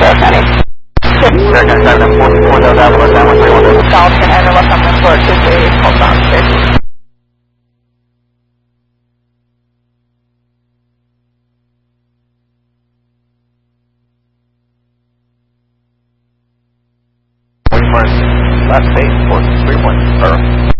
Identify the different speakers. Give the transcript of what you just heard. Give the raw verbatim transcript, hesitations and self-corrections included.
Speaker 1: American seven forty-four Delta Alpha seven three one. Falcon and November four two three, hold on, six. Last eight four three one, sir.